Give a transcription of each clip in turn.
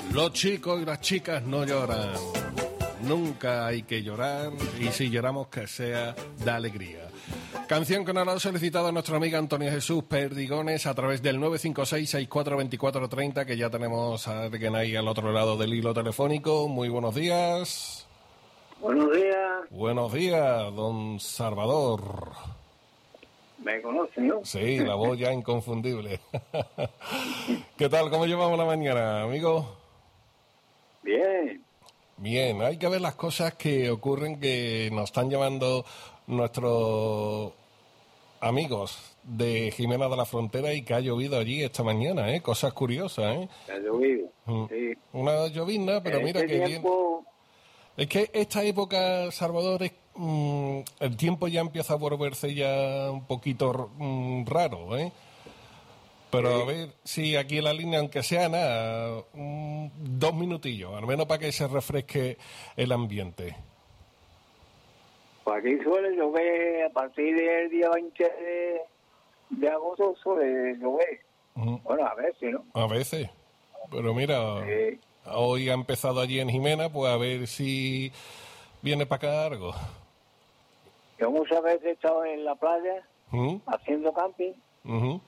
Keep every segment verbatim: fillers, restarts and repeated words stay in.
Los chicos y las chicas no lloran. Nunca hay que llorar, y si lloramos que sea de alegría. Canción que nos ha solicitado nuestra amiga Antonia Jesús Perdigones a través del nueve cinco seis, seis cuatro dos cuatro tres cero, que ya tenemos a alguien ahí al otro lado del hilo telefónico. Muy buenos días. Buenos días. Buenos días, don Salvador. ¿Me conoce, no? Sí, la voz ya inconfundible. ¿Qué tal? ¿Cómo llevamos la mañana, amigo? Bien. Bien, hay que ver las cosas que ocurren, que nos están llevando nuestros amigos de Jimena de la Frontera, y que ha llovido allí esta mañana, ¿eh? Cosas curiosas, ¿eh? Ha llovido, Mm. sí. Una llovizna, pero En mira este que bien. tiempo, Es que esta época, Salvador, es, mm, el tiempo ya empieza a volverse ya un poquito mm, raro, ¿eh? Pero Sí. a ver si aquí en la línea, aunque sea nada, mm, dos minutillos, al menos para que se refresque el ambiente. pues aquí suele llover a partir del día veinte de, de agosto, suele llover. Mm. Bueno, a ver si no. A veces. Pero mira, Sí. hoy ha empezado allí en Jimena, pues a ver si viene para acá algo. Yo muchas veces he estado en la playa ¿Mm? haciendo camping Ujú.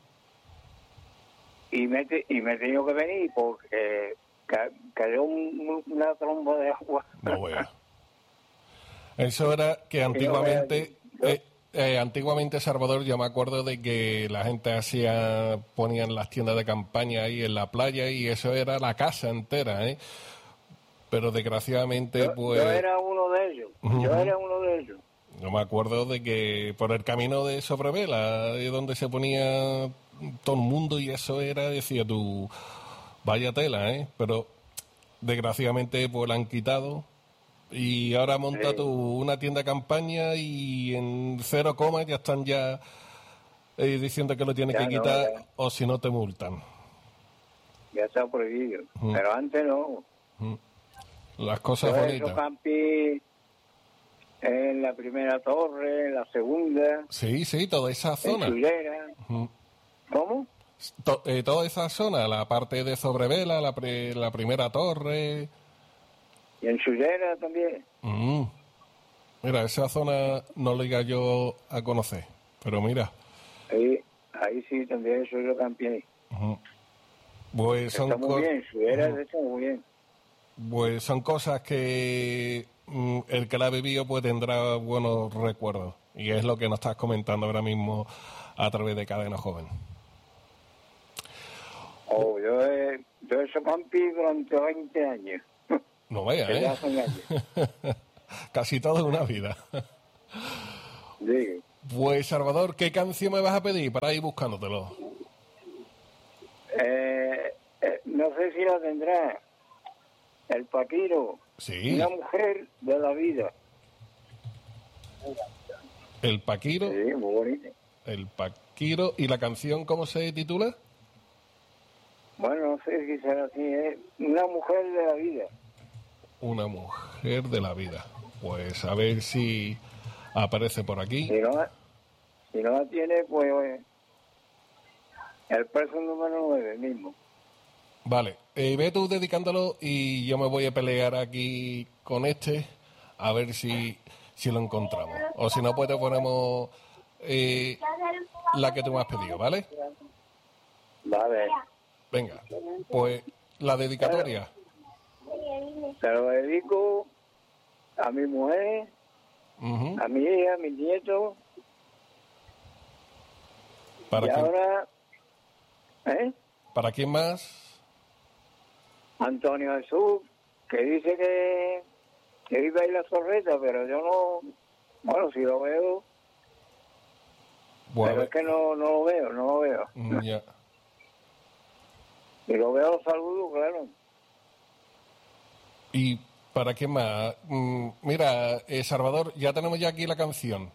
y me, he te- y me he tenido que venir porque ca- cayó un- una tromba de agua. No vea. Eso era que antiguamente, yo- eh, eh, antiguamente, Salvador, yo me acuerdo de que la gente hacía, ponían las tiendas de campaña ahí en la playa, y eso era la casa entera, ¿eh? Pero desgraciadamente, Yo, pues... yo era uno de ellos. Ujú. Yo era uno de ellos. Yo me acuerdo de que por el camino de Sobrevela, de donde se ponía todo el mundo, y eso era, decía tú, vaya tela, ¿eh? Pero desgraciadamente pues la han quitado, y ahora monta Sí. tú una tienda de campaña y en cero coma ya están ya eh, diciendo que lo tienes Ya que no, quitar, ya. o si no te multan. Ya está prohibido. Ujú. Pero antes no. Las cosas Yo he hecho bonitas. camping en la primera torre, en la segunda, Sí, sí, toda esa en zona. Sullera. Ujú. ¿Cómo? To- eh, toda esa zona, la parte de Sobrevela, la, pre- la primera torre. Y en Sullera también. Mm. Mira, esa zona no la iba yo a conocer, pero mira, Ahí, ahí sí también soy yo camping. ujú. pues son Está muy co- bien, Sullera ujú. está muy bien. Pues son cosas que mm, el que la ha vivido pues tendrá buenos recuerdos, y es lo que nos estás comentando ahora mismo a través de Cadena Joven. Oh, yo, he, yo he hecho camping durante veinte años. No veas, Que ya ¿eh? son años. Casi toda una vida. Digo, Pues, Salvador, ¿qué canción me vas a pedir para ir buscándotelo? eh, eh, no sé si la tendrá. El Paquiro. Sí, Una mujer de la vida. el Paquiro, Sí, muy bonita. el Paquiro, ¿y la canción cómo se titula? Bueno, no sé si será así, es una mujer de la vida. Una mujer de la vida. Pues a ver si aparece por aquí. Si no, si no la tiene, pues el preso número nueve mismo. Vale, eh, ve tú dedicándolo, y yo me voy a pelear aquí con este a ver si, si lo encontramos. O si no, pues te ponemos eh, la que tú me has pedido, ¿vale? Vale, Venga, pues la dedicatoria. se lo dedico a mi mujer, Ujú. a mi hija, a mis nietos, ¿Para, y quién, ahora, ¿eh? ¿Para quién más? Antonio Jesús, que dice que, que vive ahí la torreta, pero yo no, bueno, si lo veo, Pues a pero ver. es que no, no lo veo, no lo veo. Mm, ya. Si lo veo, saludo, claro. ¿Y para qué más? Mm, mira, eh, Salvador, ya tenemos ya aquí la canción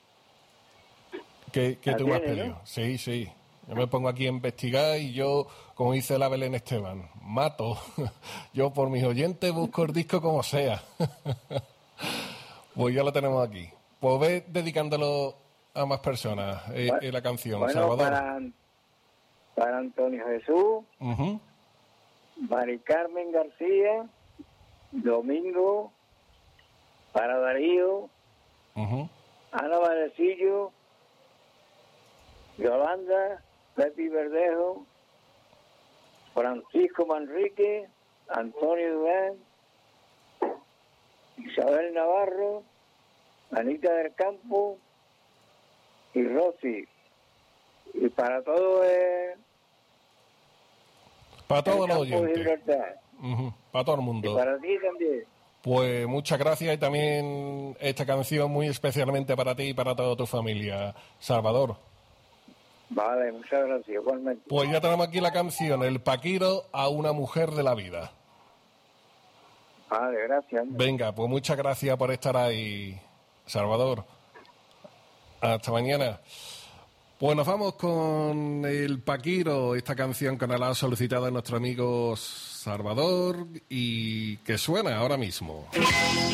que, que ¿La tú me has tienes, pedido. no? Sí, sí. Yo me pongo aquí a investigar, y yo, como dice la Belén Esteban, mato. Yo por mis oyentes busco el disco como sea. Pues ya lo tenemos aquí. Pues ve dedicándolo a más personas, eh, Bueno, eh, la canción, Bueno, Salvador. para, para Antonio Jesús, Ujú. Mari Carmen García, Domingo, para Darío, Uh-huh. Ana Valecillo, Yolanda, Pepi Verdejo, Francisco Manrique, Antonio Durán, Isabel Navarro, Anita del Campo y Rosy. Y para todo es... Para todos los el campo de oyentes. Gibraltar. Uh-huh. Para todo el Y mundo. para ti también. Pues muchas gracias y también esta canción muy especialmente para ti y para toda tu familia, Salvador. Vale, muchas gracias, igualmente. Pues ya tenemos aquí la canción, El Paquiro a una mujer de la vida. Vale, gracias. hombre. Venga, pues muchas gracias por estar ahí, Salvador. Hasta mañana. Pues nos vamos con El Paquiro, esta canción que nos la ha solicitado nuestro amigo Salvador y que suena ahora mismo.